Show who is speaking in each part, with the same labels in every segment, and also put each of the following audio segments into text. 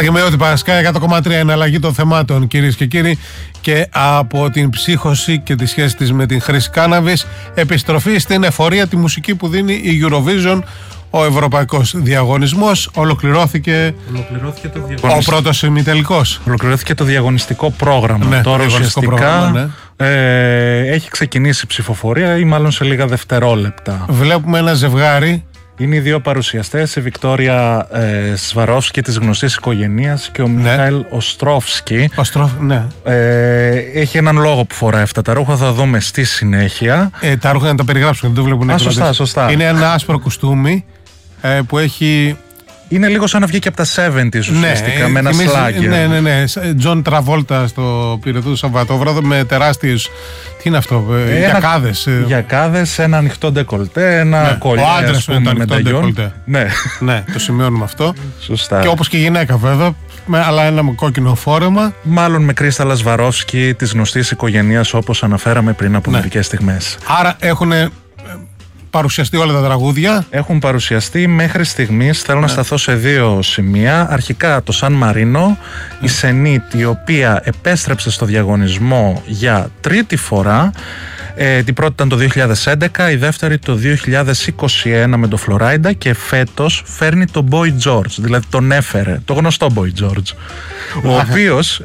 Speaker 1: Είστε και με ό,τι Πασκά 100,3 εναλλαγή των θεμάτων, κυρίες και κύριοι. Και από την ψύχωση και τη σχέση της με την χρήση κάναβης, επιστροφή στην εφορία, τη μουσική που δίνει η Eurovision. Ο ευρωπαϊκός διαγωνισμός ολοκληρώθηκε ο πρώτος ημιτελικός.
Speaker 2: Ολοκληρώθηκε το διαγωνιστικό πρόγραμμα.
Speaker 1: Ναι,
Speaker 2: τώρα ουσιαστικά
Speaker 1: ναι.
Speaker 2: Έχει ξεκινήσει η ψηφοφορία ή μάλλον σε λίγα δευτερόλεπτα.
Speaker 1: Βλέπουμε ένα ζευγάρι.
Speaker 2: Είναι οι δύο παρουσιαστές, η Βικτόρια Σβαρόφσκι της γνωστής οικογένειας και ο Μιχαήλ Οστρόφσκι.
Speaker 1: Ναι.
Speaker 2: Έχει έναν λόγο που φοράει αυτά τα ρούχα, θα δούμε στη συνέχεια.
Speaker 1: Τα ρούχα να τα περιγράψουμε, δεν το βλέπουν.
Speaker 2: Σωστά.
Speaker 1: Είναι ένα άσπρο κουστούμι που έχει...
Speaker 2: Είναι λίγο σαν να βγει και από τα 70's ουσιαστικά, με ένα σλάγκερ.
Speaker 1: Ναι. Τζον Τραβόλτα στο πυρετό του Σαββατόβραδο με τεράστιους. Τι είναι αυτό, γιακάδες.
Speaker 2: Γιακάδες, ένα ανοιχτό ντεκολτέ, ένα κολλιέ.
Speaker 1: Ο άντρας με το ανοιχτό ντεκολτέ. Ναι, το σημειώνουμε αυτό.
Speaker 2: Σωστά.
Speaker 1: Και όπως και η γυναίκα βέβαια, αλλά ένα κόκκινο φόρεμα.
Speaker 2: Μάλλον με Κρίσταλα Σβαρόφσκι της γνωστής οικογένειας, όπως αναφέραμε πριν από μερικές στιγμές.
Speaker 1: Άρα έχουν παρουσιαστεί όλα τα τραγούδια.
Speaker 2: Έχουν παρουσιαστεί μέχρι στιγμής. Θέλω να σταθώ σε δύο σημεία. Αρχικά το Σαν Μαρίνο, η Σενίτ, η οποία επέστρεψε στο διαγωνισμό για τρίτη φορά. Την πρώτη ήταν το 2011, η δεύτερη το 2021 με το Φλωράιντα, και φέτος φέρνει τον Boy George, δηλαδή τον έφερε, το γνωστό Boy George, ο οποίος...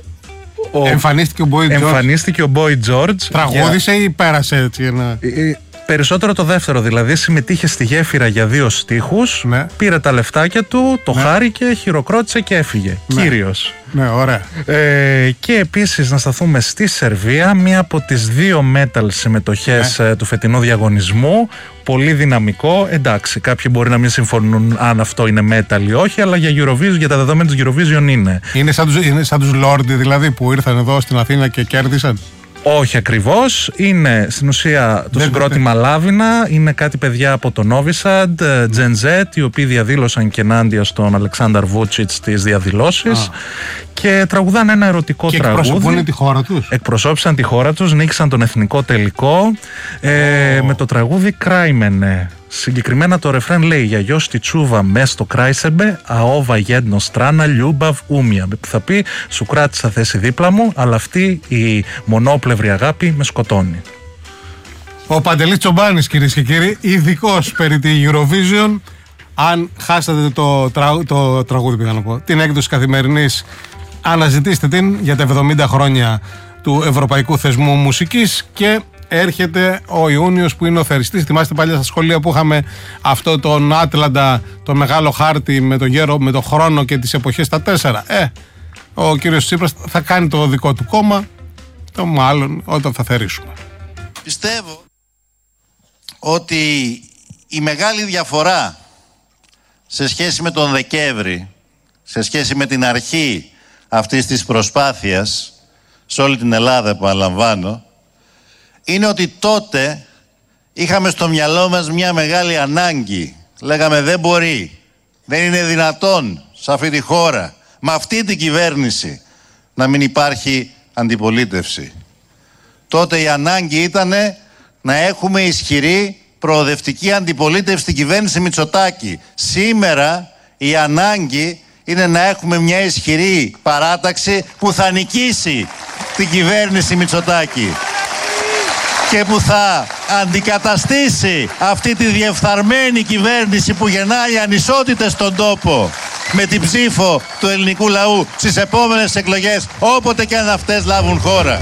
Speaker 2: Εμφανίστηκε ο Boy George.
Speaker 1: Τραγούδισε ή πέρασε έτσι
Speaker 2: Περισσότερο το δεύτερο, δηλαδή συμμετείχε στη γέφυρα για 2 στίχους, πήρε τα λεφτάκια του, το χάρηκε, χειροκρότησε και έφυγε. Κύριος.
Speaker 1: Ναι, ωραία.
Speaker 2: Και επίσης να σταθούμε στη Σερβία, μία από τις 2 metal συμμετοχές του φετινού διαγωνισμού. Πολύ δυναμικό. Εντάξει, κάποιοι μπορεί να μην συμφωνούν αν αυτό είναι metal ή όχι, αλλά για Eurovision, για τα δεδομένα της Eurovision είναι.
Speaker 1: Είναι σαν τους Lordi δηλαδή που ήρθαν εδώ στην Αθήνα και κέρδισαν.
Speaker 2: Όχι ακριβώς, είναι στην ουσία το συγκρότημα Λάβινα, είναι κάτι παιδιά από το Novi Sad, Gen Z, οι οποίοι διαδήλωσαν και ενάντια στον Αλεξάνδρ Βούτσιτς τις διαδηλώσεις και τραγουδάνε ένα ερωτικό τραγούδι.
Speaker 1: Και εκπροσωπούν τη χώρα τους.
Speaker 2: Εκπροσώπησαν τη χώρα τους, νίκησαν τον εθνικό τελικό με το τραγούδι Κράιμενε. Συγκεκριμένα το ρεφρέν λέει «Για γιος τη τσούβα μες στο Κράισεμπε, αόβα γέντνο στράνα, λιούμπαβ ούμια». Που θα πει «Σου κράτησα θέση δίπλα μου, αλλά αυτή η μονόπλευρη αγάπη με σκοτώνει».
Speaker 1: Ο Παντελής Τσομπάνης, κυρίες και κύριοι, ειδικός περί τη Eurovision. Αν χάσατε το τραγούδι, πήγα να πω, την έκδοση Καθημερινής, αναζητήστε την για τα 70 χρόνια του Ευρωπαϊκού Θεσμού Μουσικής. Και έρχεται ο Ιούνιος που είναι ο θεριστής. Θυμάστε παλιά στα σχολεία που είχαμε αυτό τον Άτλαντα, το μεγάλο χάρτη με τον γέρο, με τον χρόνο και τις εποχές τα 4. Ο κύριος Τσίπρας θα κάνει το δικό του κόμμα, το μάλλον όταν θα θερήσουμε.
Speaker 3: Πιστεύω ότι η μεγάλη διαφορά σε σχέση με τον Δεκέμβρη, σε σχέση με την αρχή αυτής της προσπάθειας σε όλη την Ελλάδα, επαναλαμβάνω, είναι ότι τότε είχαμε στο μυαλό μας μια μεγάλη ανάγκη. Λέγαμε δεν μπορεί, δεν είναι δυνατόν σε αυτή τη χώρα, με αυτή την κυβέρνηση, να μην υπάρχει αντιπολίτευση. Τότε η ανάγκη ήταν να έχουμε ισχυρή προοδευτική αντιπολίτευση στην κυβέρνηση Μητσοτάκη. Σήμερα η ανάγκη είναι να έχουμε μια ισχυρή παράταξη που θα νικήσει την κυβέρνηση Μητσοτάκη και που θα αντικαταστήσει αυτή τη διεφθαρμένη κυβέρνηση που γεννάει ανισότητες στον τόπο με την ψήφο του ελληνικού λαού στις επόμενες εκλογές, όποτε και αν αυτές λάβουν χώρα.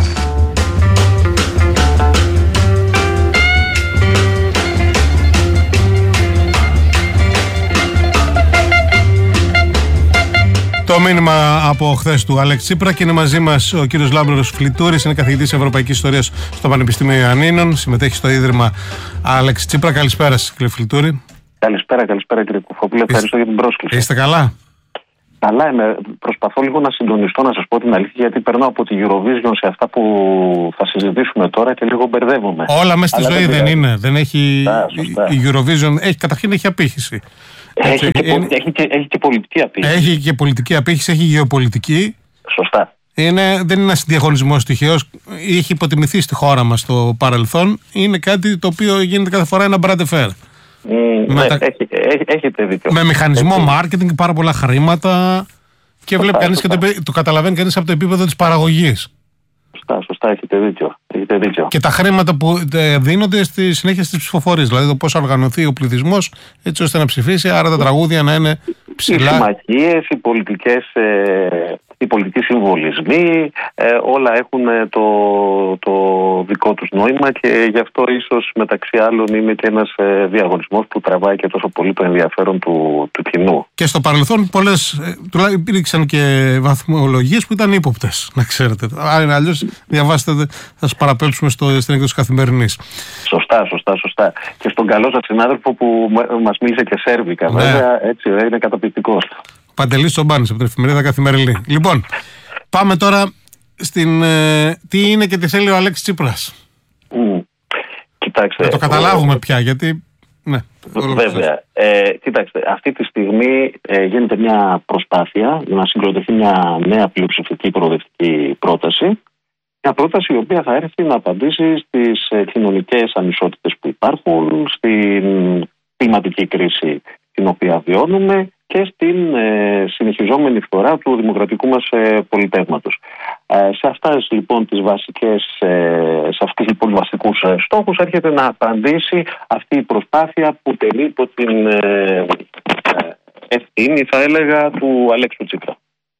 Speaker 1: Το μήνυμα από χθες του Αλέξη Τσίπρα, και είναι μαζί μας ο κύριος Λάμπρος Φλιτούρης, είναι καθηγητής Ευρωπαϊκής Ιστορίας στο Πανεπιστήμιο Ιωαννίνων, συμμετέχει στο Ίδρυμα Αλέξη Τσίπρα. Καλησπέρα σας, κύριε Φλιτούρη.
Speaker 4: Καλησπέρα κύριε Κουφόπουλε, ευχαριστώ για την πρόσκληση.
Speaker 1: Είστε καλά?
Speaker 4: Καλά είμαι. Προσπαθώ λίγο να συντονιστώ, να σας πω την αλήθεια, γιατί περνάω από τη Eurovision σε αυτά που θα συζητήσουμε τώρα και λίγο μπερδεύομαι.
Speaker 1: Όλα μέσα στη ζωή δεν είναι. Δεν έχει... Η Eurovision καταρχήν έχει απήχηση.
Speaker 4: Έχει και πολιτική απήχηση.
Speaker 1: Έχει και πολιτική απήχηση, έχει γεωπολιτική.
Speaker 4: Σωστά.
Speaker 1: Δεν είναι ένας διαγωνισμός τυχαίος. Είχε υποτιμηθεί στη χώρα μας στο παρελθόν. Είναι κάτι το οποίο γίνεται κάθε φορά ένα brand fair.
Speaker 4: Έχετε δίκιο.
Speaker 1: Με μηχανισμό marketing, πάρα πολλά χρήματα. Και βλέπει κανείς και το καταλαβαίνει κανείς από το επίπεδο της παραγωγής.
Speaker 4: Σωστά, έχετε δίκιο.
Speaker 1: Και τα χρήματα που δίνονται στη συνέχεια στις ψηφοφορίες. Δηλαδή το πώς οργανωθεί ο πληθυσμός έτσι ώστε να ψηφίσει, άρα τα τραγούδια να είναι ψηλά.
Speaker 4: Οι συμμαχίες, οι πολιτικοί συμβολισμοί, όλα έχουν το δικό τους νόημα και γι' αυτό ίσως μεταξύ άλλων είναι και ένας διαγωνισμός που τραβάει και τόσο πολύ το ενδιαφέρον του κοινού.
Speaker 1: Και στο παρελθόν τουλάχιστον υπήρξαν και βαθμολογίες που ήταν ύποπτες, να ξέρετε. Αλλιώς διαβάστε, θα σας παραπέμψουμε στην έκδοση Καθημερινής.
Speaker 4: Σωστά. Και στον καλό σας συνάδελφο που μας μίλησε και σέρβικα, βέβαια, έτσι είναι καταπληκτικός.
Speaker 1: Παντελής Τσομπάνης από την εφημερίδα Καθημερινή. Λοιπόν, πάμε τώρα στην τι είναι και τι θέλει ο Αλέξης Τσίπρας.
Speaker 4: Κοιτάξτε.
Speaker 1: Να το καταλάβουμε πια, γιατί. Ναι,
Speaker 4: βέβαια. Κοιτάξτε, αυτή τη στιγμή γίνεται μια προσπάθεια να συγκροτηθεί μια νέα πλειοψηφική προοδευτική πρόταση. Μια πρόταση η οποία θα έρθει να απαντήσει στις κοινωνικές ανισότητες που υπάρχουν, στην κλιματική κρίση την οποία βιώνουμε και στην συνεχιζόμενη φθορά του δημοκρατικού μας πολιτεύματος. Σε αυτές λοιπόν τις βασικούς στόχους έρχεται να απαντήσει αυτή η προσπάθεια που τελεί υπό την ευθύνη, θα έλεγα, του Αλέξου Τσίπρα.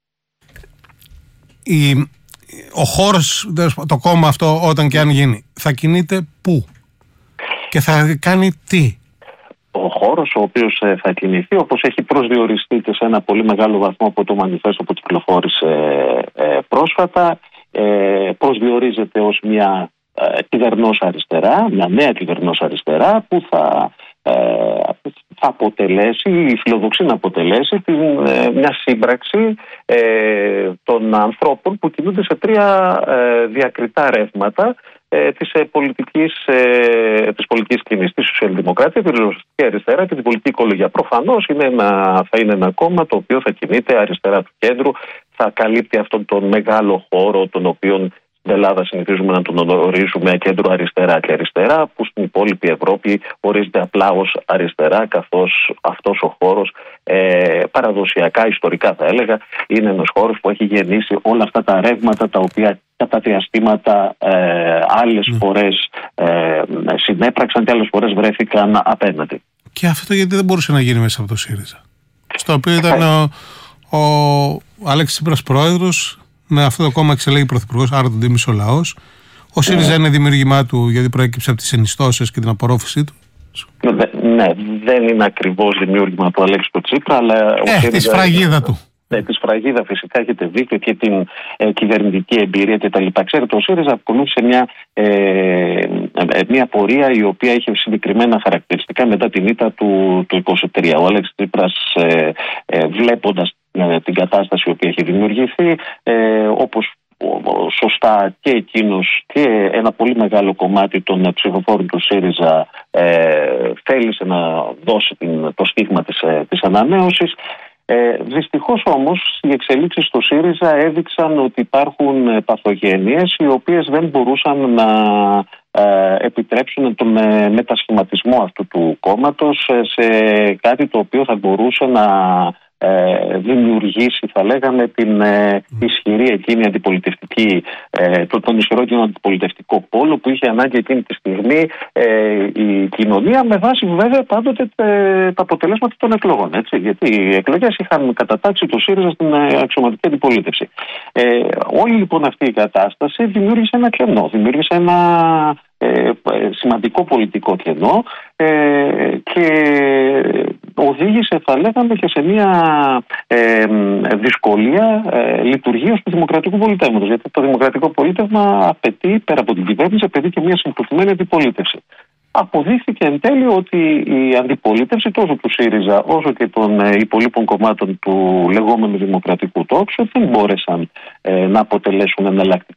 Speaker 1: Ο χώρος, το κόμμα αυτό, όταν και αν γίνει, θα κινείται πού και θα κάνει τι?
Speaker 4: Ο χώρος ο οποίος θα κινηθεί, όπως έχει προσδιοριστεί και σε ένα πολύ μεγάλο βαθμό από το μανιφέστο που κυκλοφόρησε πρόσφατα, προσδιορίζεται ως μια κυβερνός αριστερά, μια νέα κυβερνός αριστερά που θα αποτελέσει ή φιλοδοξεί να αποτελέσει μια σύμπραξη των ανθρώπων που κινούνται σε τρία διακριτά ρεύματα της πολιτικής κίνησης, τη σοσιαλδημοκρατία, τη ριζοσπαστική αριστερά και την πολιτική οικολογία. Προφανώς θα είναι ένα κόμμα το οποίο θα κινείται αριστερά του κέντρου, θα καλύπτει αυτόν τον μεγάλο χώρο, τον οποίο στην Ελλάδα συνηθίζουμε να τον ορίζουμε κέντρο αριστερά και αριστερά, που στην υπόλοιπη Ευρώπη ορίζεται απλά ως αριστερά, καθώς αυτός ο χώρος παραδοσιακά, ιστορικά θα έλεγα, είναι ένας χώρος που έχει γεννήσει όλα αυτά τα ρεύματα τα οποία κατά διαστήματα άλλες φορές συνέπραξαν και άλλες φορές βρέθηκαν απέναντι.
Speaker 1: Και αυτό γιατί δεν μπορούσε να γίνει μέσα από το ΣΥΡΙΖΑ, στο οποίο ήταν ο Αλέξης Τσίπρας πρόεδρος, με αυτό το κόμμα εξελέγει πρωθυπουργός, άρα τον τίμησε ο λαός. Ο ΣΥΡΙΖΑ είναι δημιουργημά του γιατί προέκυψε από τις ενιστώσεις και την απορρόφησή του.
Speaker 4: Ναι, δεν είναι ακριβώς δημιούργημα του Αλέξη Τσίπρα, αλλά
Speaker 1: τη σφραγίδα του.
Speaker 4: Ναι, τη σφραγίδα φυσικά, έχετε δίκιο, και την κυβερνητική εμπειρία κτλ. Ξέρετε, ο ΣΥΡΙΖΑ ακολούθησε μια πορεία η οποία είχε συγκεκριμένα χαρακτηριστικά μετά την ήττα του 23. Ο Αλέξης Τσίπρας, βλέποντας την κατάσταση η οποία έχει δημιουργηθεί, όπως σωστά και εκείνος και ένα πολύ μεγάλο κομμάτι των ψηφοφόρων του ΣΥΡΙΖΑ θέλησε να δώσει το στίγμα της ανανέωσης. Δυστυχώς όμως οι εξελίξεις στο ΣΥΡΙΖΑ έδειξαν ότι υπάρχουν παθογένειες οι οποίες δεν μπορούσαν να επιτρέψουν τον μετασχηματισμό αυτού του κόμματος σε κάτι το οποίο θα μπορούσε να δημιουργήσει, θα λέγαμε, την ισχυρή εκείνη αντιπολιτευτική, τον ισχυρό εκείνο αντιπολιτευτικό πόλο που είχε ανάγκη εκείνη τη στιγμή η κοινωνία, με βάση βέβαια πάντοτε τα αποτελέσματα των εκλογών. Έτσι, γιατί οι εκλογές είχαν κατατάξει το ΣΥΡΙΖΑ στην αξιωματική αντιπολίτευση. Όλη λοιπόν αυτή η κατάσταση δημιούργησε ένα κενό, δημιούργησε ένα σημαντικό πολιτικό κενό και οδήγησε, θα λέγαμε, και σε μια δυσκολία λειτουργίας του δημοκρατικού πολιτεύματος. Γιατί το δημοκρατικό πολίτευμα απαιτεί, πέρα από την κυβέρνηση, απαιτεί και μια συμπληρωμένη αντιπολίτευση. Αποδείχθηκε εν τέλει ότι η αντιπολίτευση τόσο του ΣΥΡΙΖΑ όσο και των υπολείπων κομμάτων του λεγόμενου δημοκρατικού τόξου δεν μπόρεσαν να αποτελέσουν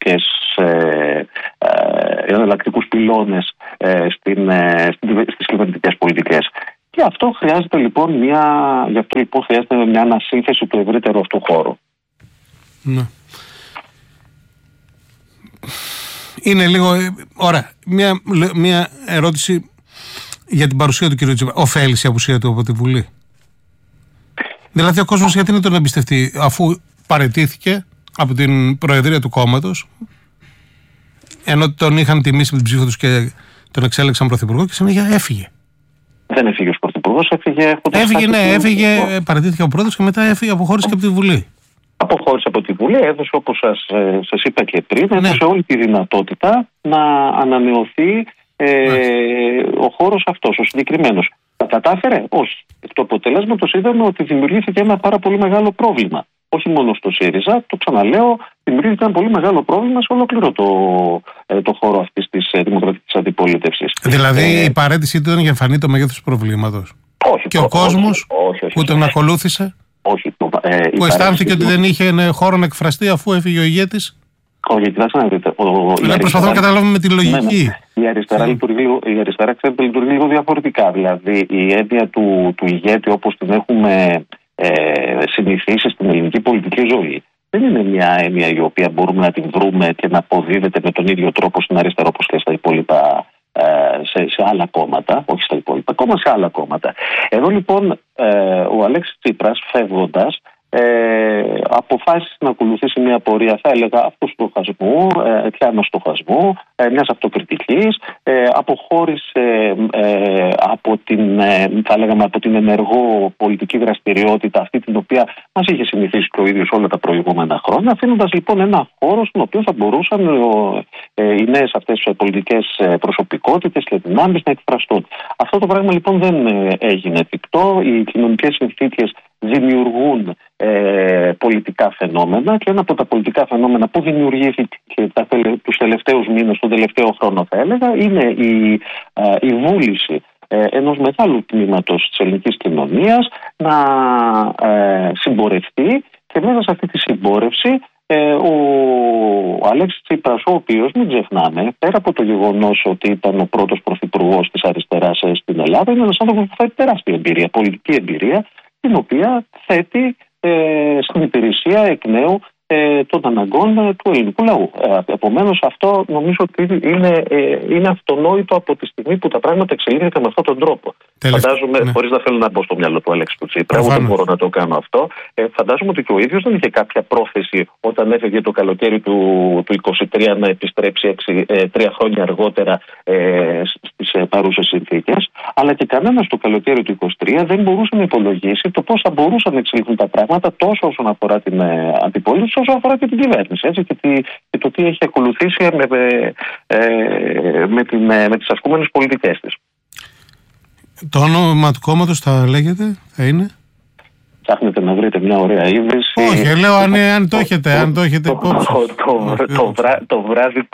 Speaker 4: εναλλακτικούς πυλώνες στις κυβερνητικές πολιτικές. Και αυτό χρειάζεται λοιπόν χρειάζεται μια ανασύνθεση του ευρύτερου αυτού χώρου.
Speaker 1: Ναι. Είναι λίγο. Ωραία. Μια ερώτηση για την παρουσία του κ. Τσίπρα. Ωφέλησε η απουσία του από τη Βουλή? Δηλαδή ο κόσμος γιατί να τον εμπιστευτεί, αφού παραιτήθηκε από την προεδρία του κόμματος, ενώ τον είχαν τιμήσει με την ψήφο τους και τον εξέλεξαν πρωθυπουργό, και συνέχεια έφυγε.
Speaker 4: Δεν έφυγε ως πρωθυπουργός,
Speaker 1: έφυγε, παραιτήθηκε ο πρόεδρος και μετά αποχώρησε και από τη Βουλή.
Speaker 4: Αποχώρησε από τη Βουλή, έδωσε, όπως σας είπα και πριν, έδωσε όλη τη δυνατότητα να ανανεωθεί ο χώρος αυτός, ο συγκεκριμένος. Τα κατάφερε? Όχι. Εκ του αποτελέσματος είδαμε ότι δημιουργήθηκε ένα πάρα πολύ μεγάλο πρόβλημα. Όχι μόνο στο ΣΥΡΙΖΑ, το ξαναλέω, δημιουργήθηκε ένα πολύ μεγάλο πρόβλημα σε ολόκληρο το χώρο αυτής της δημοκρατικής αντιπολίτευσης.
Speaker 1: Δηλαδή η παραίτησή του ήταν για φανεί το μέγεθος του προβλήματος.
Speaker 4: Όχι.
Speaker 1: Και ο κόσμος που τον ακολούθησε,
Speaker 4: όχι,
Speaker 1: που αισθάνθηκε ότι δεν είχε χώρο να εκφραστεί αφού έφυγε ο ηγέτης.
Speaker 4: Όχι, κοιτάξτε να δείτε.
Speaker 1: Προσπαθούμε να καταλάβουμε με τη λογική.
Speaker 4: Η αριστερά ξέρετε, λειτουργεί λίγο διαφορετικά. Δηλαδή η έννοια του ηγέτη, όπως την έχουμε συνηθίσει στην ελληνική πολιτική ζωή, δεν είναι μια έννοια η οποία μπορούμε να την βρούμε και να αποδίδεται με τον ίδιο τρόπο στην αριστερά όπως και στα υπόλοιπα, σε άλλα κόμματα, όχι στα υπόλοιπα, ακόμα σε άλλα κόμματα. Εδώ λοιπόν ο Αλέξης Τσίπρας, φεύγοντας, αποφάσισε να ακολουθήσει μια πορεία, θα έλεγα, αυτοστοχασμού, πιάνω στοχασμού, μιας αυτοκριτικής, αποχώρησε από την ενεργό πολιτική δραστηριότητα, αυτή την οποία μας είχε συνηθίσει και ο ίδιος όλα τα προηγούμενα χρόνια, αφήνοντας λοιπόν ένα χώρο στον οποίο θα μπορούσαν οι νέες αυτές πολιτικές προσωπικότητες και δυνάμεις να εκφραστούν. Αυτό το πράγμα λοιπόν δεν έγινε εφικτό. Οι κοινωνικές συνθήκες δημιουργούν πολιτικά φαινόμενα, και ένα από τα πολιτικά φαινόμενα που δημιουργήθηκε τους τελευταίους μήνες, τον τελευταίο χρόνο θα έλεγα, είναι η βούληση ενός μεγάλου τμήματος της ελληνικής κοινωνίας να συμπορευτεί, και μέσα σε αυτή τη συμπόρευση ο Αλέξης Τσίπρας, ο οποίος, μην ξεχνάμε, πέρα από το γεγονός ότι ήταν ο πρώτος πρωθυπουργός της αριστεράς στην Ελλάδα, είναι ένας άνθρωπος που θα έχει τεράστια εμπειρία, πολιτική εμπειρία, την οποία θέτει στην υπηρεσία εκ νέου των αναγκών του ελληνικού λαού. Επομένως, αυτό νομίζω ότι είναι αυτονόητο από τη στιγμή που τα πράγματα εξελίχθηκαν με αυτόν τον τρόπο. Φαντάζομαι, χωρίς να θέλω να μπω στο μυαλό του Αλέξη του Τσίπρα, ούτε μπορώ να το κάνω αυτό, φαντάζομαι ότι και ο ίδιος δεν είχε κάποια πρόθεση όταν έφευγε το καλοκαίρι του 2023 να επιστρέψει 3 χρόνια αργότερα στις παρούσες συνθήκες, αλλά και κανένας το καλοκαίρι του 2023 δεν μπορούσε να υπολογίσει το πώς θα μπορούσαν να εξελιχθούν τα πράγματα τόσο όσον αφορά την αντιπολίτευση, όσο αφορά και την κυβέρνηση, έτσι, και το τι έχει ακολουθήσει με τις ασκούμενες πολιτικές της.
Speaker 1: Το όνομα του κόμματος θα είναι?
Speaker 4: Ψάχνετε να βρείτε μια ωραία είδηση.
Speaker 1: Όχι, λέω αν το έχετε υπόψη.
Speaker 4: Το βράδυ,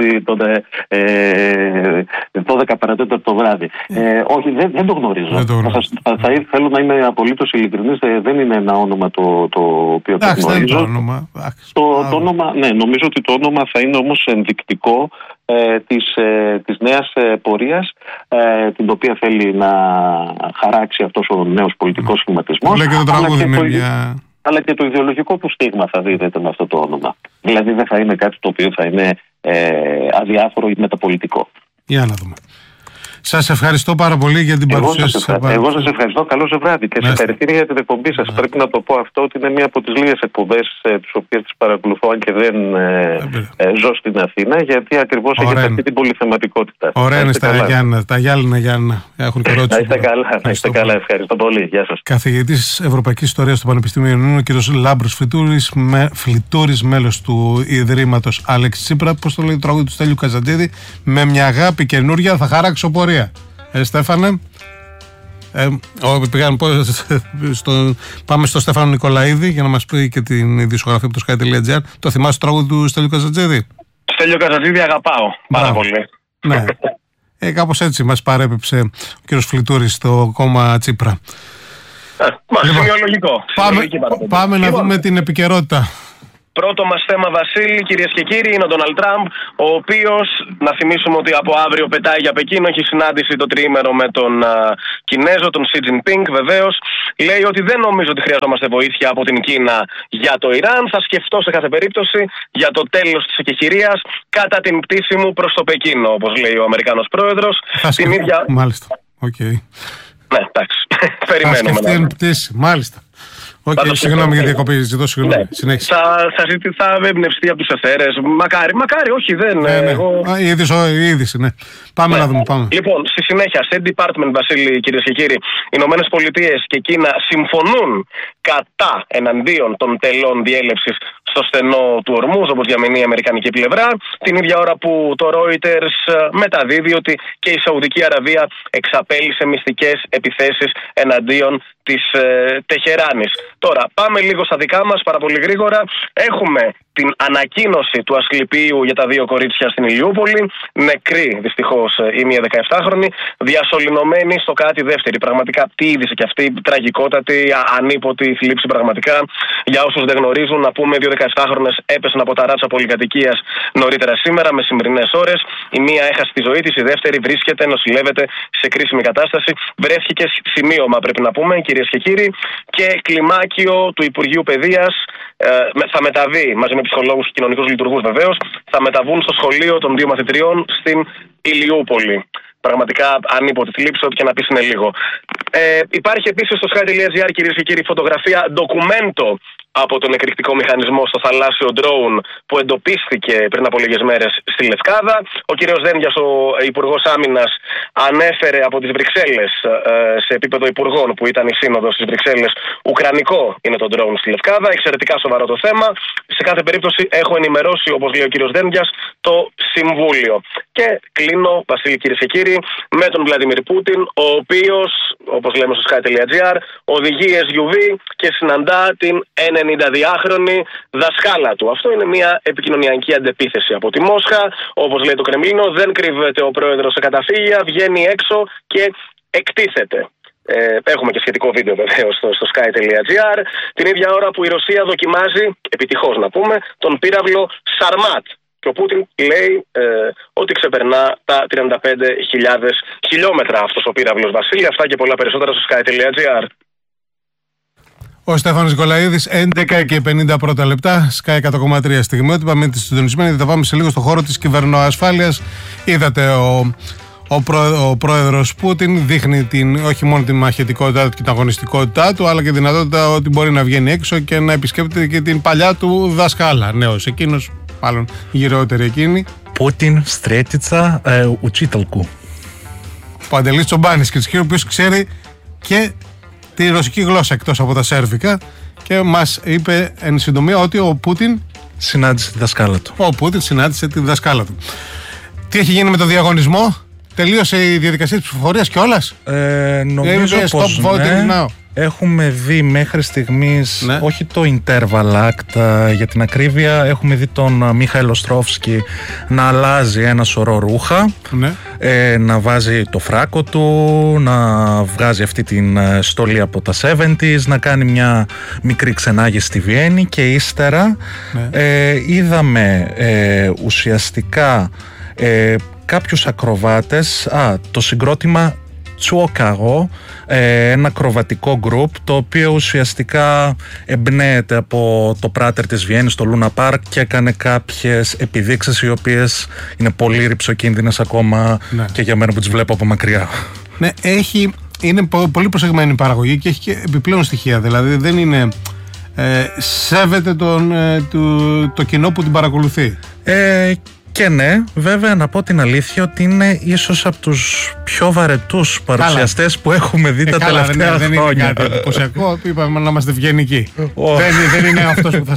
Speaker 4: 12 παρατέταρτο το βράδυ. Όχι, δεν το γνωρίζω. Θέλω να είμαι απολύτως ειλικρινής. Δεν είναι ένα όνομα το οποίο το γνωρίζω. Το όνομα, ναι, νομίζω ότι το όνομα θα είναι όμως ενδεικτικό της νέας πορείας, την οποία θέλει να χαράξει αυτός ο νέος πολιτικός σχηματισμός, αλλά και το ιδεολογικό του στίγμα θα δίδεται με αυτό το όνομα. Δηλαδή δεν θα είναι κάτι το οποίο θα είναι αδιάφορο ή μεταπολιτικό.
Speaker 1: Για να δούμε. Σας ευχαριστώ πάρα πολύ για την παρουσία σας.
Speaker 4: Εγώ σας ευχαριστώ. Καλό σας βράδυ και συγχαρητήρια για την εκπομπή σας. Πρέπει να το πω αυτό, ότι είναι μία από τις λίγες εκπομπές τις οποίες τις παρακολουθώ, αν και δεν ζω στην Αθήνα, γιατί ακριβώς έχετε αυτή την πολυθεματικότητα.
Speaker 1: Ωραία είναι τα Γιάννενα. Έχουν και ερώτηση.
Speaker 4: Να είστε καλά. Ευχαριστώ πολύ. Γεια σας.
Speaker 1: Καθηγητής Ευρωπαϊκής Ιστορίας στο Πανεπιστήμιο Ιωνίου, ο κ. Λάμπρος Φλιτούρης, μέλος του Ιδρύματος Αλέξη Τσίπρα. Πώς το λέει το τραγούδι του Στέλιου Καζαντζίδη? Με μια αγάπη καινούρια θα χαράξω πορεία. Στέφανε. Πάμε στο Στέφανο Νικολαίδη για να μας πει και την ειδησιογραφία από το sky.gr. Το θυμάσαι το τραγούδι του Στέλιου Καζαντζίδη?
Speaker 5: Στέλιο Καζαντζίδη αγαπάω πάρα πολύ.
Speaker 1: Ναι. Κάπως έτσι μας παρέπεψε ο κύριος Φλιτούρης στο κόμμα Τσίπρα.
Speaker 5: Σημειολογικό.
Speaker 1: Πάμε να δούμε την επικαιρότητα.
Speaker 5: Πρώτο μας θέμα, Βασίλη, κυρίες και κύριοι, είναι ο Ντόναλντ Τραμπ, ο οποίος, να θυμίσουμε ότι από αύριο πετάει για Πεκίνο, έχει συνάντηση το τριήμερο με τον Κινέζο, τον Σι Τζινπίνγκ, βεβαίως. Λέει ότι δεν νομίζω ότι χρειαζόμαστε βοήθεια από την Κίνα για το Ιράν. Θα σκεφτώ σε κάθε περίπτωση για το τέλος της εκεχηρίας κατά την πτήση μου προς το Πεκίνο, όπως λέει ο Αμερικάνος πρόεδρος.
Speaker 1: Μάλιστα. Okay.
Speaker 5: Ναι, εντάξει. Περιμένουμε.
Speaker 1: Θα σκεφτεί την πτήση. Μάλιστα. Okay, συγγνώμη για διακοπή, ζητώ συγγνώμη.
Speaker 5: Ναι.
Speaker 1: Συνέχισε.
Speaker 5: Θα εμπνευστεί από τους εθέρες. Μακάρι, όχι, δεν.
Speaker 1: Ναι. Η είδηση, ναι. Πάμε να δούμε. Πάμε.
Speaker 5: Λοιπόν, στη συνέχεια, State Department, Βασίλη, κυρίες και κύριοι, οι Ηνωμένες Πολιτείες και Κίνα συμφωνούν εναντίον των τελών διέλευσης στο στενό του Ορμούζ, όπως διαμηνεί η αμερικανική πλευρά, την ίδια ώρα που το Reuters μεταδίδει ότι και η Σαουδική Αραβία εξαπέλυσε μυστικές επιθέσεις εναντίον της Τεχεράνης. Τώρα, πάμε λίγο στα δικά μας, πάρα πολύ γρήγορα. Έχουμε την ανακοίνωση του Ασκληπίου για τα 2 κορίτσια στην Ηλιούπολη. Νεκρή, δυστυχώς, η μία 17χρονη, διασωληνωμένη στο κάτι δεύτερη. Πραγματικά, τι είδηση και αυτή, τραγικότατη, ανίποτη θλίψη πραγματικά. Για όσους δεν γνωρίζουν, να πούμε, 2 17χρονες έπεσαν από τα ράτσα πολυκατοικίας νωρίτερα σήμερα, μεσημβρινές ώρες. Η μία έχασε τη ζωή της, η δεύτερη βρίσκεται, νοσηλεύεται σε κρίσιμη κατάσταση. Βρέθηκε σημείωμα, πρέπει να πούμε, κυρίες και κύριοι, και κλιμάκιο του Υπουργείου Παιδείας θα μεταβεί μαζί με ψυχολόγους και κοινωνικούς λειτουργούς, βεβαίως, θα μεταβούν στο σχολείο των 2 μαθητριών στην Ηλιούπολη. Πραγματικά ανίποτη θλίψη, ό,τι και να πεις είναι λίγο. Υπάρχει επίσης στο sky.gr, κυρίες και κύριοι, φωτογραφία ντοκουμέντο από τον εκρηκτικό μηχανισμό στο θαλάσσιο drone που εντοπίστηκε πριν από λίγες μέρες στη Λευκάδα. Ο κύριος Δένδιας, ο Υπουργός Άμυνας, ανέφερε από τις Βρυξέλλες, σε επίπεδο υπουργών που ήταν η σύνοδος στις Βρυξέλλες, ουκρανικό είναι το drone στη Λευκάδα. Εξαιρετικά σοβαρό το θέμα. Σε κάθε περίπτωση έχω ενημερώσει, όπως λέει ο κύριος Δένδιας, το Συμβούλιο. Και κλείνω, Βασίλη, κυρίες και κύριοι, με τον Βλαντιμίρ Πούτιν, ο οποίος, όπως λέμε στο sky.gr, οδηγεί SUV και συναντά την 92χρονη δασκάλα του. Αυτό είναι μια επικοινωνιακή αντεπίθεση από τη Μόσχα. Όπως λέει το Κρεμλίνο, δεν κρύβεται ο πρόεδρος σε καταφύγια, βγαίνει έξω και εκτίθεται. Έχουμε και σχετικό βίντεο βεβαίως στο sky.gr. Την ίδια ώρα που η Ρωσία δοκιμάζει, επιτυχώς να πούμε, τον πύραυλο Σαρμάτ. Και ο Πούτιν λέει ότι ξεπερνά τα 35.000 χιλιόμετρα αυτός ο πύραυλος, Βασίλη. Αυτά και πολλά περισσότερα στο sky.gr.
Speaker 1: Ο Στέφανος Νικολαίδης, 11 και 50 πρώτα λεπτά, Sky 100,3 στιγμιότυπα. Μείνετε συντονισμένοι, θα πάμε σε λίγο στο χώρο της κυβερνοασφάλειας. Είδατε ο πρόεδρος Πούτιν δείχνει όχι μόνο την μαχητικότητά του και την αγωνιστικότητά του, αλλά και την δυνατότητα ότι μπορεί να βγαίνει έξω και να επισκέπτεται και την παλιά του δασκάλα. Νέος εκείνος, μάλλον γυρεότερη εκείνη.
Speaker 2: Πούτιν στρέτιτσα ουτσίταλκου.
Speaker 1: Ο Παντελής Τσομπάνης, και ο οποίος ξέρει και τη ρωσική γλώσσα εκτός από τα σέρβικα, και μας είπε εν συντομία ότι ο Πούτιν
Speaker 2: συνάντησε τη δασκάλα του.
Speaker 1: Ο Πούτιν συνάντησε τη δασκάλα του. Τι έχει γίνει με το διαγωνισμό? Τελείωσε η διαδικασία της ψηφοφορίας κιόλας?
Speaker 2: Νομίζω πως ναι. Έχουμε δει μέχρι στιγμής, όχι το Interval Act, για την ακρίβεια, έχουμε δει τον Μίχαηλ Οστρόφσκι να αλλάζει ένα σωρό ρούχα, να βάζει το φράκο του, να βγάζει αυτή την στολή από τα 70s, να κάνει μια μικρή ξενάγηση στη Βιέννη, και ύστερα είδαμε ουσιαστικά κάποιους ακροβάτες, το συγκρότημα Τσουοκαγό, ένα ακροβατικό γκρουπ, το οποίο ουσιαστικά εμπνέεται από το πράτερ της Βιέννης, το Λούνα Πάρκ, και έκανε κάποιες επιδείξεις οι οποίες είναι πολύ ρυψοκίνδυνες ακόμα και για μένα που τις βλέπω από μακριά.
Speaker 1: Ναι, είναι πολύ προσεγμένη η παραγωγή και έχει και επιπλέον στοιχεία, δηλαδή δεν είναι... σέβεται το κοινό που την παρακολουθεί.
Speaker 2: Και ναι, βέβαια να πω την αλήθεια ότι είναι ίσως από τους πιο βαρετούς παρουσιαστές που έχουμε δει τα τελευταία χρόνια.
Speaker 1: Δεν είναι κάτι εντυπωσιακό, είπαμε να είμαστε ευγενικοί. Δεν είναι αυτός που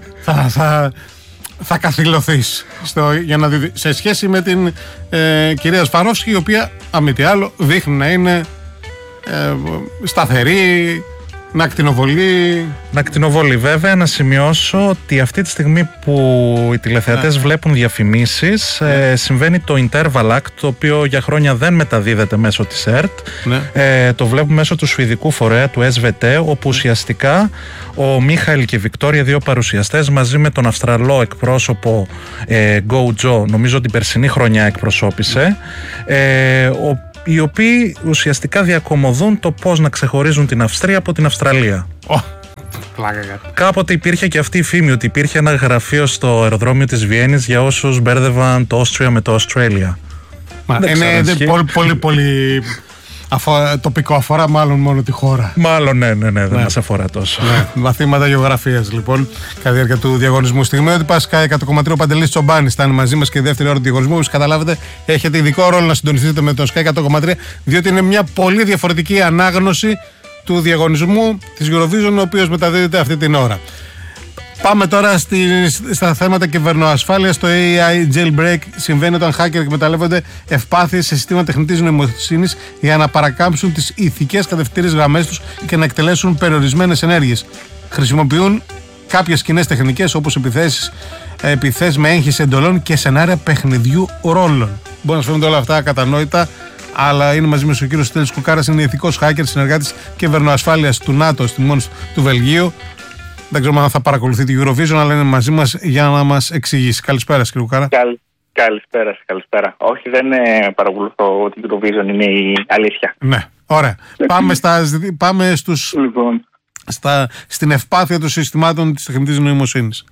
Speaker 1: θα καθυλωθείς σε σχέση με την κυρία Σφαρόφσκι, η οποία αν τι άλλο δείχνει να είναι σταθερή, να ακτινοβολεί. Βέβαια, να σημειώσω ότι αυτή τη στιγμή που οι τηλεθεατές βλέπουν διαφημίσεις, συμβαίνει το Interval Act, το οποίο για χρόνια δεν μεταδίδεται μέσω της ΕΡΤ. Το βλέπουμε μέσω του σουηδικού φορέα, του SVT, όπου ουσιαστικά ο Μίχαηλ και η Βικτόρια, δύο παρουσιαστές, μαζί με τον Αυστραλό εκπρόσωπο Go Joe, νομίζω την περσινή χρονιά εκπροσώπησε, οι οποίοι ουσιαστικά διακομωδούν το πώς να ξεχωρίζουν την Αυστρία από την Αυστραλία. Κάποτε υπήρχε και αυτή η φήμη ότι υπήρχε ένα γραφείο στο αεροδρόμιο της Βιέννης για όσους μπέρδευαν το Austria με το Australia. Είναι πολύ τοπικό, αφορά μάλλον μόνο τη χώρα.
Speaker 2: Μάλλον ναι, δεν μας αφορά τόσο.
Speaker 1: Ναι, μαθήματα γεωγραφίας λοιπόν, κατά τη διάρκεια του διαγωνισμού. Στιγμή ότι πας Sky 100,3 ο Παντελής Τσομπάνης ήταν μαζί μας και η δεύτερη ώρα του διαγωνισμού. Όπως καταλάβετε, έχετε ειδικό ρόλο να συντονιστείτε με τον Sky 100,3, διότι είναι μια πολύ διαφορετική ανάγνωση του διαγωνισμού της Eurovision, ο οποίος μεταδίδεται αυτή την ώρα. Πάμε τώρα στα θέματα κυβερνοασφάλειας. Το AI jailbreak συμβαίνει όταν hacker εκμεταλλεύονται ευπάθειες σε συστήματα τεχνητής νοημοσύνης για να παρακάμψουν τις ηθικές κατευθυντήριες γραμμές τους και να εκτελέσουν περιορισμένες ενέργειες. Χρησιμοποιούν κάποιες κοινές τεχνικές όπως επιθέσεις με έγχυση εντολών και σενάρια παιχνιδιού ρόλων. Μπορεί να σου φαίνονται όλα αυτά ακατανόητα, αλλά είναι μαζί μας ο κύριος Στέλιος Κουκάρας, είναι ηθικός hacker, συνεργάτης κυβερνοασφάλειας του ΝΑΤΟ στη μόνη του Βελγίου. Δεν ξέρω αν θα παρακολουθεί τη Eurovision, αλλά είναι μαζί μας για να μας εξηγήσει. Καλησπέρα, κύριε Κουκάρα.
Speaker 6: Καλησπέρα. Όχι, δεν παρακολουθώ ότι η Eurovision είναι η αλήθεια.
Speaker 1: Ναι, ωραία. Πάμε στην ευπάθεια των συστημάτων της τεχνητής νοημοσύνης.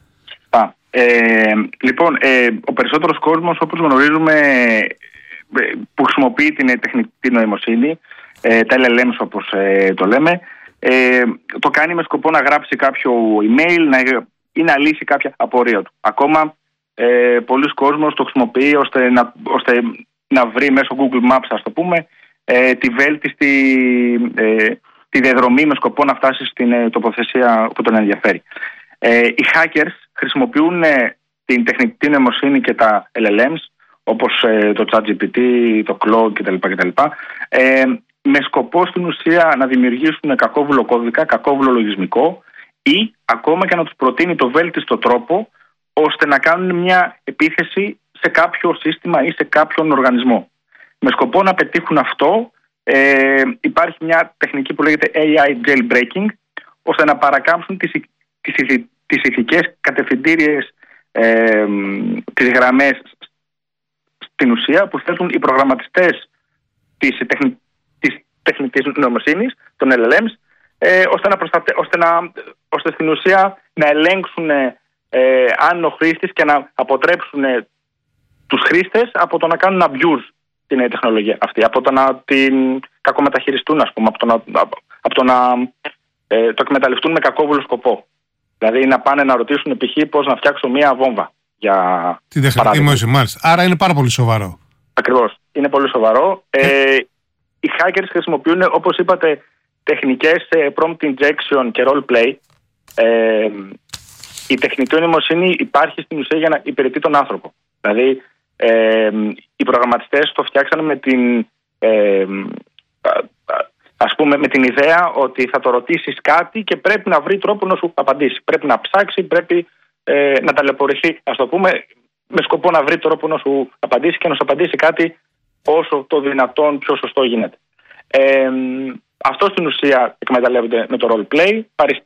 Speaker 6: Ο περισσότερος κόσμος, όπως γνωρίζουμε, που χρησιμοποιεί την τεχνητή νοημοσύνη, τα LLMs όπως το λέμε, το κάνει με σκοπό να γράψει κάποιο email ή να λύσει κάποια απορία του. Ακόμα πολλοί κόσμος το χρησιμοποιεί ώστε να βρει μέσω Google Maps, ας το πούμε, τη βέλτιστη τη διαδρομή με σκοπό να φτάσει στην τοποθεσία που τον ενδιαφέρει. Οι hackers χρησιμοποιούν την τεχνητή νοημοσύνη και τα LLMs, όπως το ChatGPT, το Claude κτλ. Με σκοπό στην ουσία να δημιουργήσουν κακόβουλο κώδικα, κακόβουλο λογισμικό ή ακόμα και να τους προτείνει το βέλτιστο τρόπο ώστε να κάνουν μια επίθεση σε κάποιο σύστημα ή σε κάποιον οργανισμό. Με σκοπό να πετύχουν αυτό υπάρχει μια τεχνική που λέγεται AI jailbreaking, ώστε να παρακάμψουν τις ηθικές κατευθυντήριες τις γραμμές στην ουσία που θέτουν οι προγραμματιστές της τεχνητής νοημοσύνης, των LLMs, ώστε στην ουσία να ελέγξουν αν ο χρήστης και να αποτρέψουν τους χρήστες από το να κάνουν abuse την τεχνολογία αυτή, από το να την κακομεταχειριστούν, ας πούμε, από το να το εκμεταλλευτούν με κακόβουλο σκοπό. Δηλαδή να πάνε να ρωτήσουν π.χ. πώς να φτιάξω μία βόμβα για
Speaker 1: την τεχνητή νοημοσύνη, μάλιστα. Άρα είναι πάρα πολύ σοβαρό.
Speaker 6: Ακριβώς. Είναι πολύ σοβαρό. Οι hackers χρησιμοποιούν, όπως είπατε, τεχνικές prompt injection και role play. Η τεχνητή νοημοσύνη υπάρχει στην ουσία για να υπηρετεί τον άνθρωπο. Δηλαδή, οι προγραμματιστές το φτιάξανε με την ιδέα ότι θα το ρωτήσεις κάτι και πρέπει να βρει τρόπο να σου απαντήσει. Πρέπει να ψάξει, πρέπει να ταλαιπωρηθεί, ας το πούμε, με σκοπό να βρει τρόπο να σου απαντήσει και να σου απαντήσει κάτι όσο το δυνατόν πιο σωστό γίνεται. Αυτό στην ουσία εκμεταλλεύονται με το role play,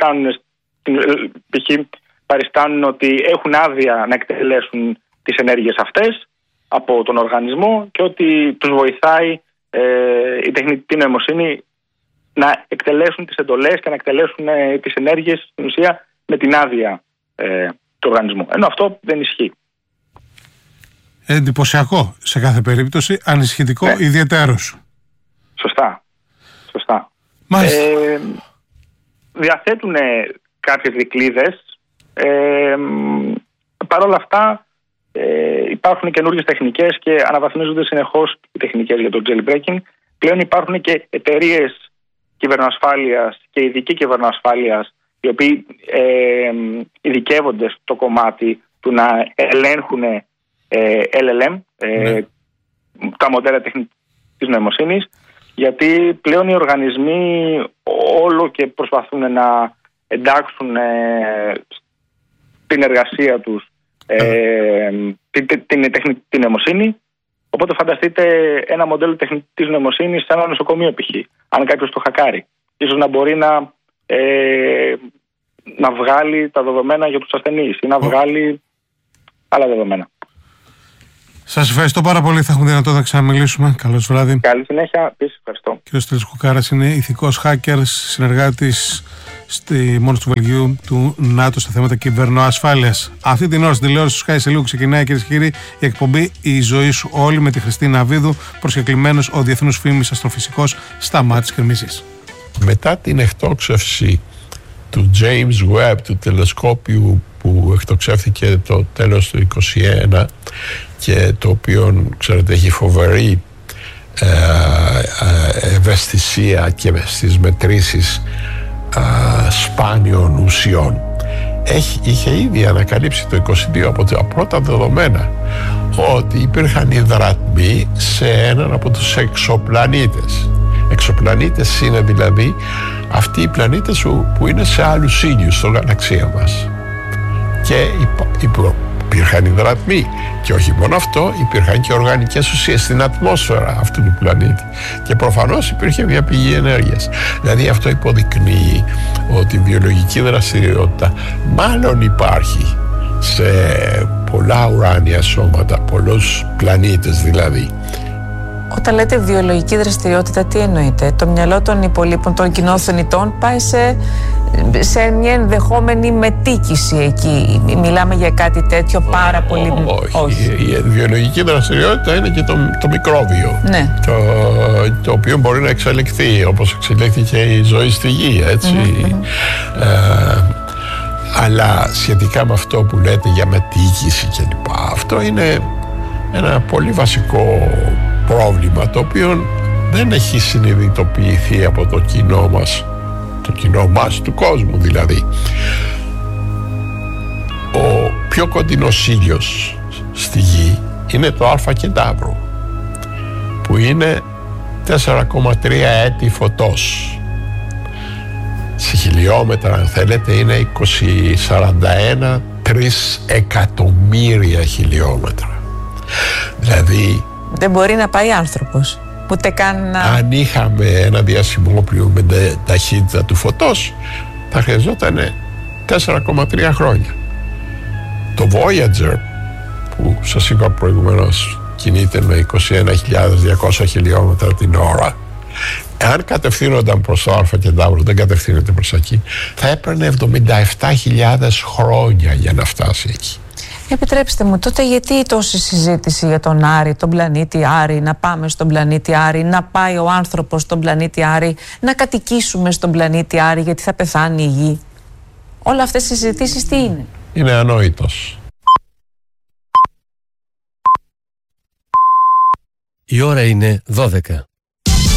Speaker 6: παριστάνουν ότι έχουν άδεια να εκτελέσουν τις ενέργειες αυτές από τον οργανισμό και ότι τους βοηθάει η τεχνητή νοημοσύνη να εκτελέσουν τις εντολές και να εκτελέσουν τις ενέργειες στην ουσία με την άδεια του οργανισμού. Ενώ αυτό δεν ισχύει.
Speaker 1: Εντυπωσιακό σε κάθε περίπτωση, ανησυχητικό ιδιαιτέρως.
Speaker 6: Σωστά. Διαθέτουν κάποιες δικλείδες. Παρ' όλα αυτά υπάρχουν καινούργιες τεχνικές και αναβαθμίζονται συνεχώς οι τεχνικές για το jailbreaking. Πλέον υπάρχουν και εταιρείες κυβερνοασφάλειας και ειδικοί κυβερνοασφάλειας, οι οποίοι ειδικεύονται στο κομμάτι του να ελέγχουν LLM, τα μοντέλα τεχνητής νοημοσύνης, γιατί πλέον οι οργανισμοί όλο και προσπαθούν να εντάξουν την εργασία τους την τεχνητή νοημοσύνη. Οπότε φανταστείτε ένα μοντέλο τεχνητής νοημοσύνης σε ένα νοσοκομείο π.χ. Αν κάποιος το χακάρει, ίσως να μπορεί να βγάλει τα δεδομένα για τους ασθενείς ή να βγάλει άλλα δεδομένα.
Speaker 1: Σας ευχαριστώ πάρα πολύ. Θα έχουμε δυνατότητα να ξαναμιλήσουμε. Καλώς βράδυ.
Speaker 6: Καλή συνέχεια. Επίσης ευχαριστώ.
Speaker 1: Κύριος Στέλιος Κουκάρας είναι ηθικός hacker, συνεργάτης στη μόνος του Βελγίου του ΝΑΤΟ στα θέματα κυβερνοασφάλειας. Αυτή την ώρα στην τηλεόραση του Sky σε λίγο ξεκινάει, κυρίες και κύριοι, η εκπομπή «Η ζωή σου όλη» με τη Χριστίνα Αβίδου, προσκεκλημένος ο διεθνούς φήμης αστροφυσικός Σταμάτης Κρεμίζης.
Speaker 7: Μετά την εκτόξευση του James Webb, του τηλεσκόπιου που εκτοξεύθηκε το τέλος του 2021 και το οποίο, ξέρετε, έχει φοβερή ευαισθησία και στις μετρήσεις σπάνιων ουσιών, είχε ήδη ανακαλύψει το 2022 από τα πρώτα δεδομένα ότι υπήρχαν υδρατμοί σε έναν από τους εξωπλανήτες. Εξωπλανήτες είναι δηλαδή αυτοί οι πλανήτες που είναι σε άλλους ήλιους στο γαλαξία μας, και υπήρχαν υδρατμοί, και όχι μόνο αυτό, υπήρχαν και οργανικές ουσίες στην ατμόσφαιρα αυτού του πλανήτη, και προφανώς υπήρχε μια πηγή ενέργειας. Δηλαδή αυτό υποδεικνύει ότι η βιολογική δραστηριότητα μάλλον υπάρχει σε πολλά ουράνια σώματα, πολλούς πλανήτες δηλαδή.
Speaker 8: Όταν λέτε βιολογική δραστηριότητα, τι εννοείτε? Το μυαλό των υπολείπων των κοινόθενητών πάει σε μια ενδεχόμενη μετοίκηση εκεί. Μιλάμε για κάτι τέτοιο πάρα πολύ...
Speaker 7: Όχι. Η βιολογική δραστηριότητα είναι και το μικρόβιο. Ναι. Το οποίο μπορεί να εξελιχθεί, όπως εξελίχθηκε η ζωή στη γη, έτσι. Αλλά σχετικά με αυτό που λέτε για μετοίκηση κλπ, αυτό είναι ένα πολύ βασικό πρόβλημα, το οποίο δεν έχει συνειδητοποιηθεί από το κοινό μας, του κόσμου δηλαδή. Ο πιο κοντινός ήλιος στη γη είναι το Α Κεντάβρο, που είναι 4,3 έτη φωτός. Σε χιλιόμετρα, αν θέλετε, είναι 41 εκατομμύρια χιλιόμετρα. Δηλαδή
Speaker 8: δεν μπορεί να πάει άνθρωπος, ούτε καν να...
Speaker 7: Αν είχαμε ένα διασημόπλιο με ταχύτητα του φωτός, θα χρειαζόταν 4,3 χρόνια. Το Voyager, που σας είπα προηγουμένως κινείται με 21.200 χιλιόμετρα την ώρα, εάν κατευθύνονταν προς το Α Κεντάβρο, δεν κατευθύνεται προς εκεί, θα έπαιρνε 77.000 χρόνια για να φτάσει εκεί.
Speaker 8: Επιτρέψτε μου, τότε γιατί τόση συζήτηση για τον Άρη, τον πλανήτη Άρη, να πάμε στον πλανήτη Άρη, να πάει ο άνθρωπος στον πλανήτη Άρη, να κατοικήσουμε στον πλανήτη Άρη γιατί θα πεθάνει η γη? Όλα αυτές οι συζητήσεις τι είναι?
Speaker 7: Είναι ανόητος.
Speaker 9: Η ώρα είναι 12.